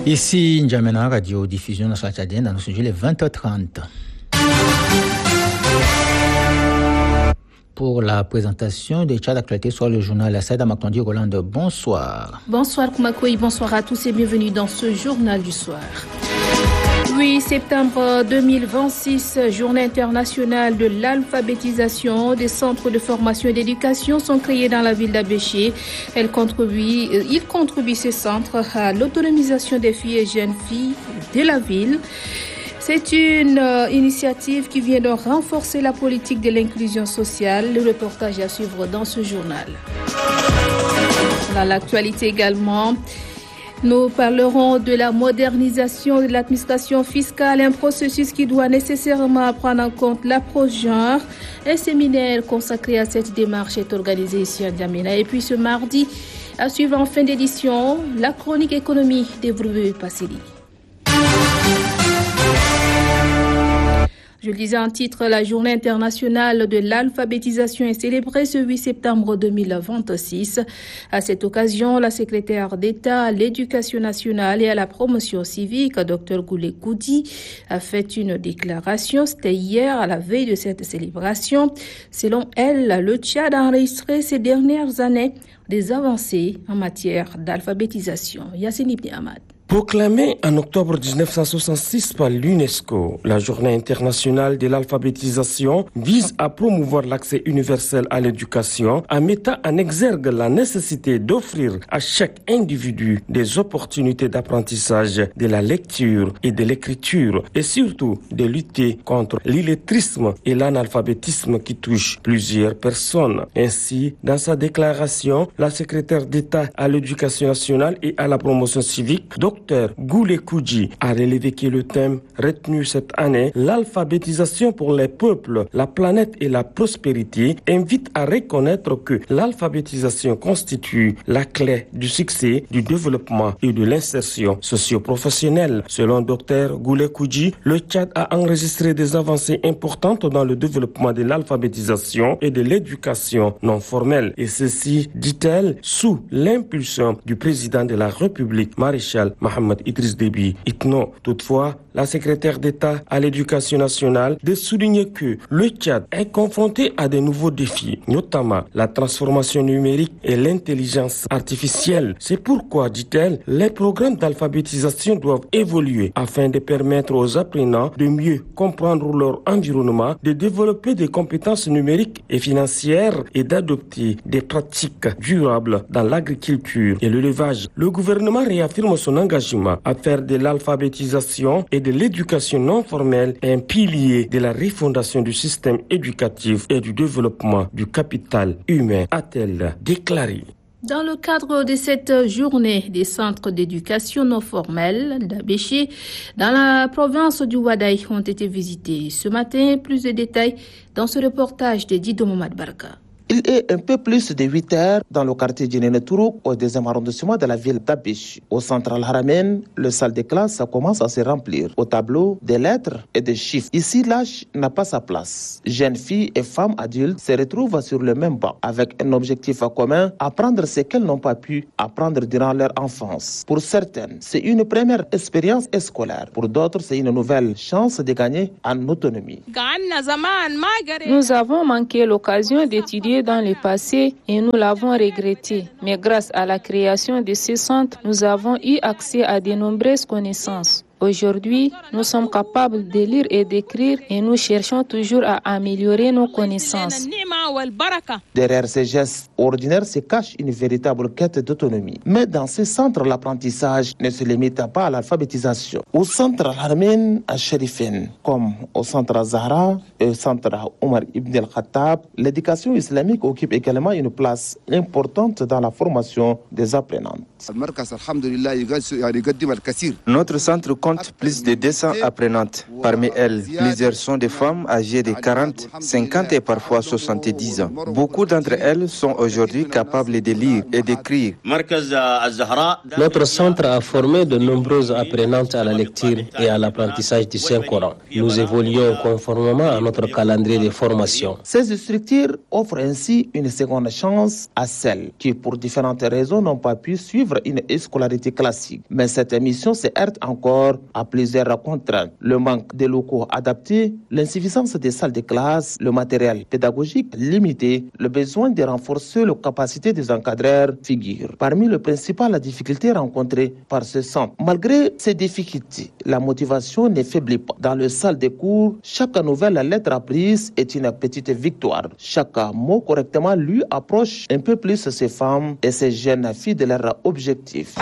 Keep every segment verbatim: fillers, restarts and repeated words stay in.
Ici, N'Djamena Radio Diffusion Nationale Tchadienne, dans nos sujets les vingt heures trente. Pour la présentation de Tchad Actualité sur le journal Saïda Maktondi Roland, bonsoir. Bonsoir Koumakoui, bonsoir à tous et bienvenue dans ce journal du soir. huit septembre deux mille vingt-six, journée internationale de l'alphabétisation. Des centres de formation et d'éducation sont créés dans la ville d'Abéché. Elle contribue, il contribue ces centres à l'autonomisation des filles et jeunes filles de la ville. C'est une euh, initiative qui vient de renforcer la politique de l'inclusion sociale. Le reportage à suivre dans ce journal. Dans l'actualité également, nous parlerons de la modernisation de l'administration fiscale, un processus qui doit nécessairement prendre en compte l'approche genre. Un séminaire consacré à cette démarche est organisé ici à N'Djamena. Et puis ce mardi, à suivre en fin d'édition, la chronique économie d'Evrouvé Passili. Je le disais en titre, la journée internationale de l'alphabétisation est célébrée ce huit septembre deux mille vingt-six. À cette occasion, la secrétaire d'État à l'éducation nationale et à la promotion civique, Dr Goulé Koudi, a fait une déclaration. C'était hier à la veille de cette célébration. Selon elle, le Tchad a enregistré ces dernières années des avancées en matière d'alphabétisation. Yassine Ibn Ahmad. Proclamée en octobre dix-neuf cent soixante-six par l'UNESCO, la journée internationale de l'alphabétisation vise à promouvoir l'accès universel à l'éducation en mettant en exergue la nécessité d'offrir à chaque individu des opportunités d'apprentissage de la lecture et de l'écriture et surtout de lutter contre l'illettrisme et l'analphabétisme qui touchent plusieurs personnes. Ainsi, dans sa déclaration, la secrétaire d'État à l'éducation nationale et à la promotion civique, Dr Goulé Koudi a relevé que le thème retenu cette année, l'alphabétisation pour les peuples, la planète et la prospérité, invite à reconnaître que l'alphabétisation constitue la clé du succès, du développement et de l'insertion socio-professionnelle. Selon Dr Goulé Koudi, le Tchad a enregistré des avancées importantes dans le développement de l'alphabétisation et de l'éducation non formelle. Et ceci, dit-elle, sous l'impulsion du président de la République, maréchal Mohamed Idriss Déby Itno. Toutefois, la secrétaire d'État à l'éducation nationale de souligner que le Tchad est confronté à de nouveaux défis, notamment la transformation numérique et l'intelligence artificielle. C'est pourquoi, dit-elle, les programmes d'alphabétisation doivent évoluer afin de permettre aux apprenants de mieux comprendre leur environnement, de développer des compétences numériques et financières et d'adopter des pratiques durables dans l'agriculture et l'élevage. Le gouvernement réaffirme son engagement à faire de l'alphabétisation et de l'éducation non formelle un pilier de la refondation du système éducatif et du développement du capital humain, a-t-elle déclaré. Dans le cadre de cette journée des centres d'éducation non formels d'Abéché, dans la province du Wadaï, ont été visités. Ce matin, plus de détails dans ce reportage de Dido Momad Barka. Il est un peu plus de huit heures dans le quartier Djenene-Tourouk, au deuxième arrondissement de la ville d'Abéché. Au central Haramen, le salle de classe commence à se remplir. Au tableau, des lettres et des chiffres. Ici, l'âge n'a pas sa place. Jeunes filles et femmes adultes se retrouvent sur le même banc, avec un objectif commun, apprendre ce qu'elles n'ont pas pu apprendre durant leur enfance. Pour certaines, c'est une première expérience scolaire. Pour d'autres, c'est une nouvelle chance de gagner en autonomie. Nous avons manqué l'occasion d'étudier dans le passé et nous l'avons regretté. Mais grâce à la création de ce centre, nous avons eu accès à de nombreuses connaissances. Aujourd'hui, nous sommes capables de lire et d'écrire et nous cherchons toujours à améliorer nos connaissances. Derrière ces gestes ordinaires se cache une véritable quête d'autonomie. Mais dans ce centre, l'apprentissage ne se limite pas à l'alphabétisation. Au centre Al-Harmen à Sharifin, comme au centre Zahra et au centre Omar Ibn al-Khattab, l'éducation islamique occupe également une place importante dans la formation des apprenantes. Notre centre compte plus de deux cents apprenantes. Parmi elles, plusieurs sont des femmes âgées de quarante, cinquante et parfois soixante-dix dix ans. Beaucoup d'entre elles sont aujourd'hui capables de lire et d'écrire. Notre centre a formé de nombreuses apprenantes à la lecture et à l'apprentissage du Saint-Coran. Nous évoluons conformément à notre calendrier de formation. Ces structures offrent ainsi une seconde chance à celles qui, pour différentes raisons, n'ont pas pu suivre une scolarité classique. Mais cette mission se heurte encore à plusieurs contraintes. Le manque de locaux adaptés, l'insuffisance des salles de classe, le matériel pédagogique limité, le besoin de renforcer les capacités des encadreurs figurent parmi les principales difficultés rencontrées par ce centre. Malgré ces difficultés, la motivation ne faiblit pas. Dans le salle de cours, chaque nouvelle lettre apprise est une petite victoire. Chaque mot correctement lu approche un peu plus ces femmes et ces jeunes filles de leur objectif.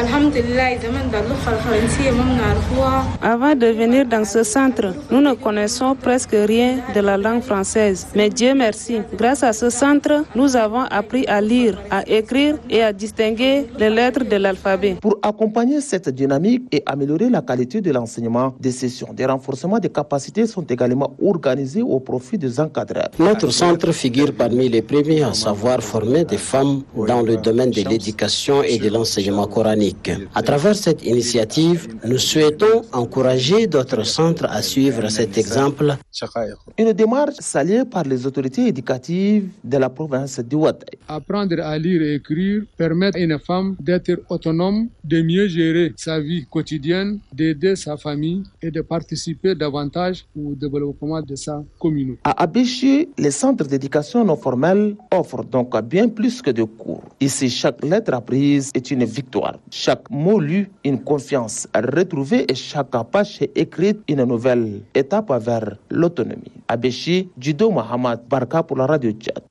Avant de venir dans ce centre, nous ne connaissons presque rien de la langue française. Mais Dieu merci, grâce à ce centre, nous avons appris à lire, à écrire et à distinguer les lettres de l'alphabet. Pour accompagner cette dynamique et améliorer la qualité de l'enseignement, des sessions de renforcement des capacités sont également organisées au profit des encadreurs. Notre centre figure parmi les premiers à savoir former des femmes dans le domaine de l'éducation et de l'enseignement coranique. À travers cette initiative, nous souhaitons encourager d'autres centres à suivre cet exemple. Une démarche saluée par les autorités éducatives de la province du Ouattay. Apprendre à lire et écrire permet à une femme d'être autonome, de mieux gérer sa vie quotidienne, d'aider sa famille et de participer davantage au développement de sa communauté. À Abéché, les centres d'éducation non formelle offrent donc bien plus que de cours. Ici, chaque lettre apprise est une victoire. Chaque mot lu, une confiance retrouvée et chaque page écrite, une nouvelle étape vers l'autonomie. Abéché, Judo Mohamed Barka pour la radio Tchad.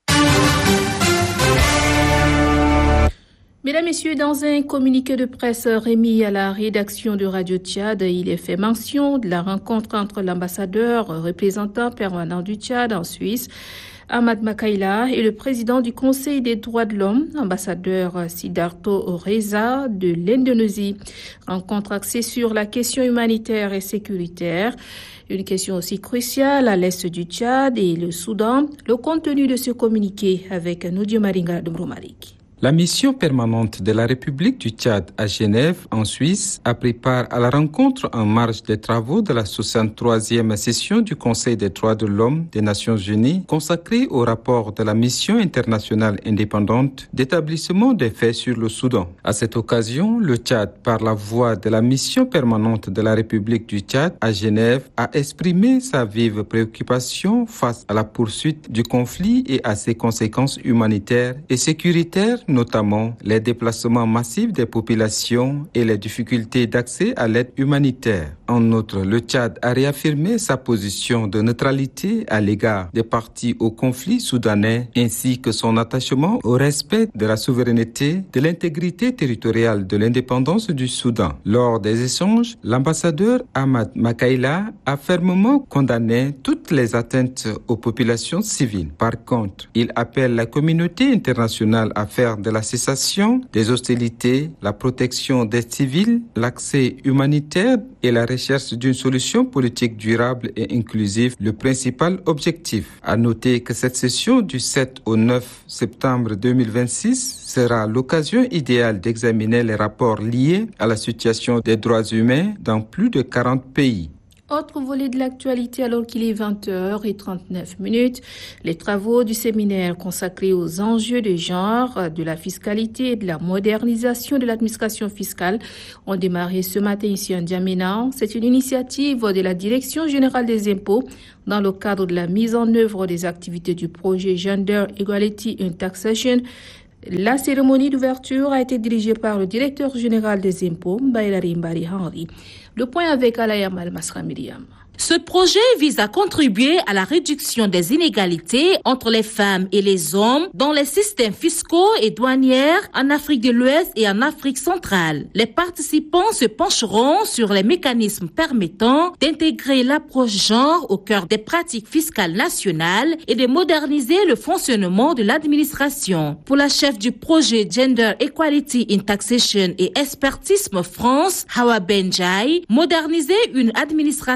Mesdames, Messieurs, dans un communiqué de presse remis à la rédaction de Radio Tchad, il est fait mention de la rencontre entre l'ambassadeur représentant permanent du Tchad en Suisse, Ahmad Makaila, et le président du Conseil des droits de l'homme, ambassadeur Sidarto Reza de l'Indonésie. Rencontre axée sur la question humanitaire et sécuritaire. Une question aussi cruciale à l'est du Tchad et le Soudan. Le contenu de ce communiqué avec Noudio Maringa de Mromarik. La mission permanente de la République du Tchad à Genève, en Suisse, a pris part à la rencontre en marge des travaux de la soixante-troisième session du Conseil des droits de l'homme des Nations Unies, consacrée au rapport de la mission internationale indépendante d'établissement des faits sur le Soudan. À cette occasion, le Tchad, par la voix de la mission permanente de la République du Tchad à Genève, a exprimé sa vive préoccupation face à la poursuite du conflit et à ses conséquences humanitaires et sécuritaires, notamment les déplacements massifs des populations et les difficultés d'accès à l'aide humanitaire. En outre, le Tchad a réaffirmé sa position de neutralité à l'égard des parties au conflit soudanais, ainsi que son attachement au respect de la souveraineté, de l'intégrité territoriale de l'indépendance du Soudan. Lors des échanges, l'ambassadeur Ahmad Makaila a fermement condamné toutes les atteintes aux populations civiles. Par contre, il appelle la communauté internationale à faire de la cessation des hostilités, la protection des civils, l'accès humanitaire et la recherche d'une solution politique durable et inclusive le principal objectif. À noter que cette session du sept au neuf septembre deux mille vingt-six sera l'occasion idéale d'examiner les rapports liés à la situation des droits humains dans plus de quarante pays. Autre volet de l'actualité alors qu'il est vingt heures trente-neuf minutes, les travaux du séminaire consacré aux enjeux de genre, de la fiscalité et de la modernisation de l'administration fiscale ont démarré ce matin ici en N'Djamena. C'est une initiative de la Direction générale des impôts dans le cadre de la mise en œuvre des activités du projet Gender Equality in Taxation. La cérémonie d'ouverture a été dirigée par le directeur général des impôts, Bailari Mbari Henry. Le point avec Alayam Al-Masra Myriam. Ce projet vise à contribuer à la réduction des inégalités entre les femmes et les hommes dans les systèmes fiscaux et douaniers en Afrique de l'Ouest et en Afrique centrale. Les participants se pencheront sur les mécanismes permettant d'intégrer l'approche genre au cœur des pratiques fiscales nationales et de moderniser le fonctionnement de l'administration. Pour la chef du projet Gender Equality in Taxation et Expertisme France, Hawa Benjai, moderniser une administration,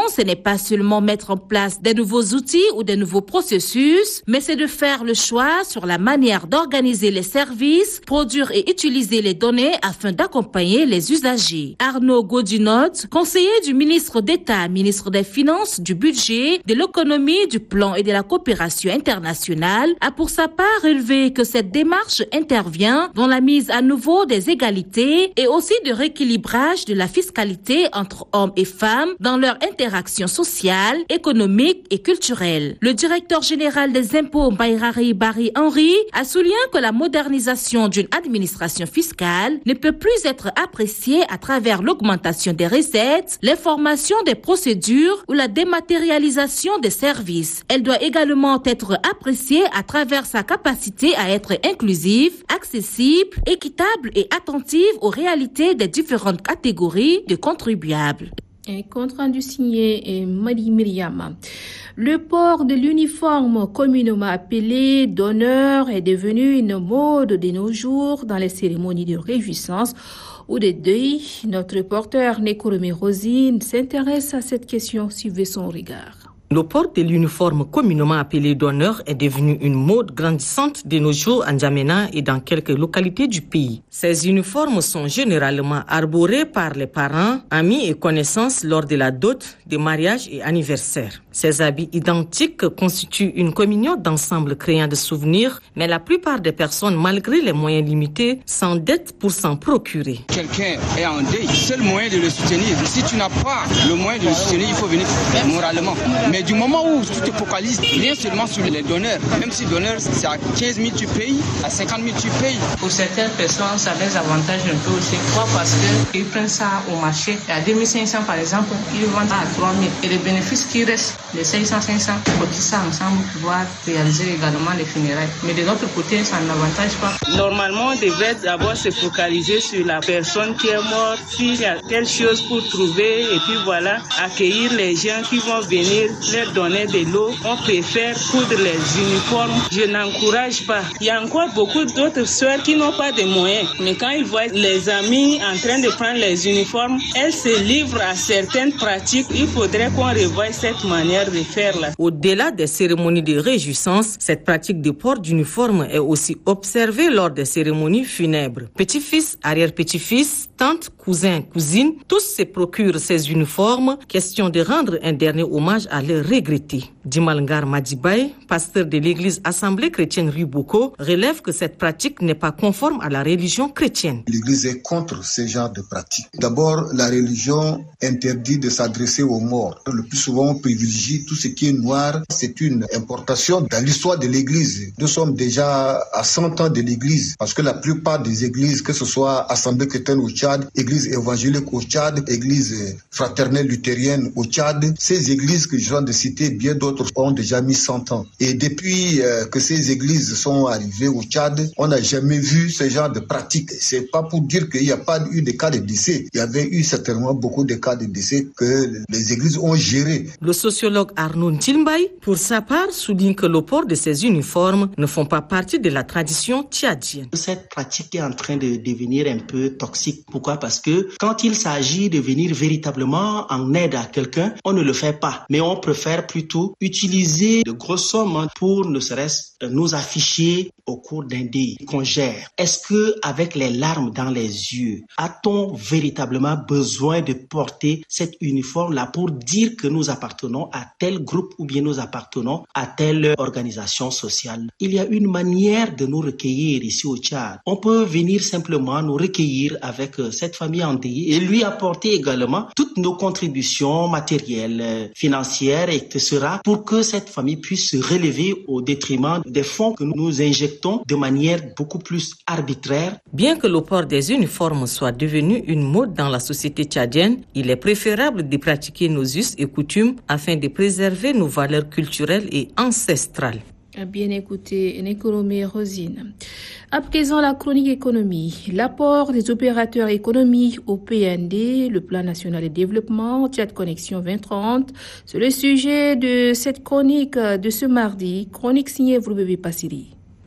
ce n'est pas seulement mettre en place des nouveaux outils ou des nouveaux processus, mais c'est de faire le choix sur la manière d'organiser les services, produire et utiliser les données afin d'accompagner les usagers. Arnaud Gaudinot, conseiller du ministre d'État, ministre des Finances, du Budget, de l'Économie, du Plan et de la Coopération internationale, a pour sa part relevé que cette démarche intervient dans la mise à nouveau des égalités et aussi de rééquilibrage de la fiscalité entre hommes et femmes dans leur interaction sociale, économique et culturelle. Le directeur général des impôts, Bayrari Barry Henry, a souligné que la modernisation d'une administration fiscale ne peut plus être appréciée à travers l'augmentation des recettes, l'information des procédures ou la dématérialisation des services. Elle doit également être appréciée à travers sa capacité à être inclusive, accessible, équitable et attentive aux réalités des différentes catégories de contribuables. Un compte rendu signé Madi Myriam. Le port de l'uniforme communément appelé d'honneur est devenu une mode de nos jours dans les cérémonies de réjouissance ou de deuil. Notre reporter Nekorome Rosine s'intéresse à cette question. Suivez son regard. Le port de l'uniforme communément appelé d'honneur est devenu une mode grandissante de nos jours en N'Djamena et dans quelques localités du pays. Ces uniformes sont généralement arborés par les parents, amis et connaissances lors de la dot, des mariages et anniversaires. Ces habits identiques constituent une communion d'ensemble créant des souvenirs, mais la plupart des personnes, malgré les moyens limités, s'endettent pour s'en procurer. Quelqu'un est en deuil, c'est le moyen de le soutenir. Si tu n'as pas le moyen de le soutenir, il faut venir moralement. Mais du moment où tu te focalises rien seulement sur les donneurs, même si donneur c'est à quinze mille tu payes, à cinquante mille tu payes. Pour certaines personnes, ça a des avantages un peu aussi. Pourquoi? Parce qu'ils prennent ça au marché. À deux mille cinq cents par exemple, ils vendent à trois mille. Et les bénéfices qui restent, les cinq cents, cinq cents, cotisent ça ensemble pour pouvoir réaliser également les funérailles. Mais de l'autre côté, ça n'avantage pas. Normalement, on devrait d'abord se focaliser sur la personne qui est morte, s'il y a quelque chose pour trouver, et puis voilà, accueillir les gens qui vont venir, leur donner de l'eau. On préfère coudre les uniformes. Je n'encourage pas. Il y a encore beaucoup d'autres sœurs qui n'ont pas de moyens. Mais quand ils voient les amis en train de prendre les uniformes, elles se livrent à certaines pratiques. Il faudrait qu'on revoie cette manière de faire là. Au-delà des cérémonies de réjouissance, cette pratique de port d'uniforme est aussi observée lors des cérémonies funèbres. Petit-fils, arrière-petit-fils, tante, cousin, cousine, tous se procurent ces uniformes, question de rendre un dernier hommage à leurs regrettés. Dimalngar Madibay, pasteur de l'église Assemblée chrétienne Riboko, relève que cette pratique n'est pas conforme à la religion chrétienne. L'église est contre ce genre de pratique. D'abord, la religion interdit de s'adresser aux morts. Le plus souvent, on privilégie tout ce qui est noir. C'est une importation dans l'histoire de l'église. Nous sommes déjà à cent ans de l'église parce que la plupart des églises, que ce soit Assemblée chrétienne au Tchad, église évangélique au Tchad, église fraternelle luthérienne au Tchad, ces églises que je viens de citer, bien d'autres ont déjà mis cent ans. Et depuis euh, que ces églises sont arrivées au Tchad, on n'a jamais vu ce genre de pratique. C'est pas pour dire qu'il n'y a pas eu de cas de décès. Il y avait eu certainement beaucoup de cas de décès que les églises ont gérés. Le sociologue Arnaud Ntilmbay, pour sa part, souligne que le port de ces uniformes ne font pas partie de la tradition tchadienne. Cette pratique est en train de devenir un peu toxique. Pourquoi? Parce que quand il s'agit de venir véritablement en aide à quelqu'un, on ne le fait pas. Mais on préfère plutôt utiliser de grosses sommes pour ne serait-ce nous afficher au cours d'un deuil qu'on gère. Est-ce que, avec les larmes dans les yeux, a-t-on véritablement besoin de porter cet uniforme-là pour dire que nous appartenons à tel groupe ou bien nous appartenons à telle organisation sociale? Il y a une manière de nous recueillir ici au Tchad. On peut venir simplement nous recueillir avec cette famille endeuillée et lui apporter également toutes nos contributions matérielles, financières, et cetera pour que cette famille puisse se relever au détriment des fonds que nous injectons de manière beaucoup plus arbitraire. Bien que le port des uniformes soit devenu une mode dans la société tchadienne, il est préférable de pratiquer nos us et coutumes afin de préserver nos valeurs culturelles et ancestrales. Bien écouté, Nekorome Rosine. À présent, la chronique économie. L'apport des opérateurs économiques au P N D, le Plan national de développement, Tchad Connexion vingt trente. C'est le sujet de cette chronique de ce mardi. Chronique signée Vroubébé Passiri.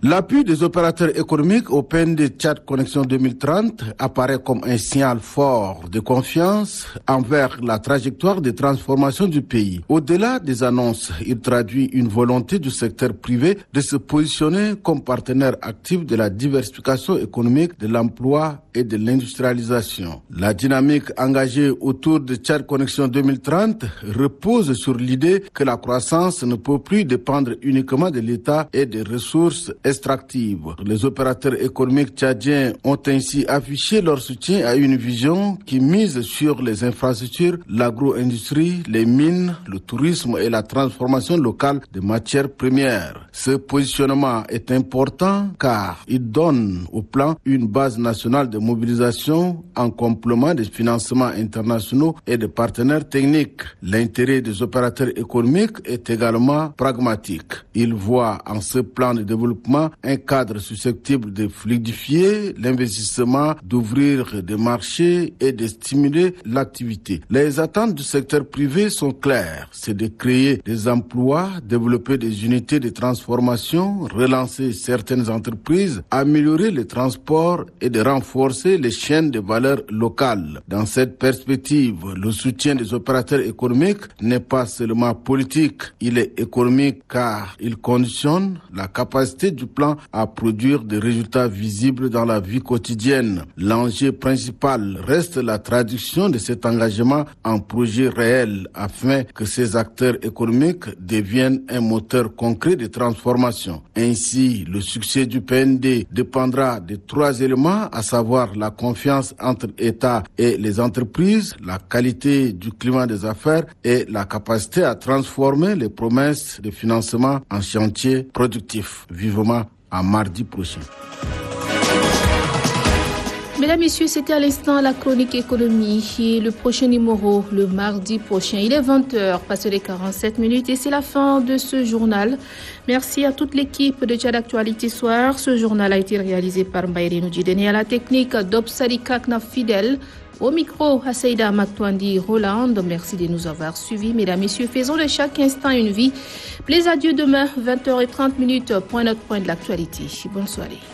L'appui des opérateurs économiques au P N D Tchad Connexion deux mille trente apparaît comme un signal fort de confiance envers la trajectoire de transformation du pays. Au-delà des annonces, il traduit une volonté du secteur privé de se positionner comme partenaire actif de la diversification économique, de l'emploi et de l'industrialisation. La dynamique engagée autour de Tchad Connexion deux mille trente repose sur l'idée que la croissance ne peut plus dépendre uniquement de l'État et des ressources extractives. Les opérateurs économiques tchadiens ont ainsi affiché leur soutien à une vision qui mise sur les infrastructures, l'agro-industrie, les mines, le tourisme et la transformation locale de matières premières. Ce positionnement est important car il donne au plan une base nationale de mobilisation en complément des financements internationaux et des partenaires techniques. L'intérêt des opérateurs économiques est également pragmatique. Ils voient en ce plan de développement un cadre susceptible de fluidifier l'investissement, d'ouvrir des marchés et de stimuler l'activité. Les attentes du secteur privé sont claires. C'est de créer des emplois, développer des unités de transformation, relancer certaines entreprises, améliorer les transports et de renforcer les chaînes de valeur locales. Dans cette perspective, le soutien des opérateurs économiques n'est pas seulement politique, il est économique car il conditionne la capacité du plan à produire des résultats visibles dans la vie quotidienne. L'enjeu principal reste la traduction de cet engagement en projet réel afin que ces acteurs économiques deviennent un moteur concret de transformation. Ainsi, le succès du P N D dépendra de trois éléments, à savoir la confiance entre État et les entreprises, la qualité du climat des affaires et la capacité à transformer les promesses de financement en chantier productif. Vivement à mardi prochain. Mesdames, Messieurs, c'était à l'instant la chronique économie et le prochain numéro le mardi prochain. Il est vingt heures, passé les quarante-sept minutes et c'est la fin de ce journal. Merci à toute l'équipe de Tchad Actualité Soir. Ce journal a été réalisé par Mbaïri Noudjidene à la technique d'Obsari Kakna Fidèle. Au micro, Hasseida Maktouandi Roland. Merci de nous avoir suivis. Mesdames, Messieurs, faisons de chaque instant une vie. Plaise à Dieu demain, vingt heures trente minutes, point notre point de l'actualité. Bonne soirée.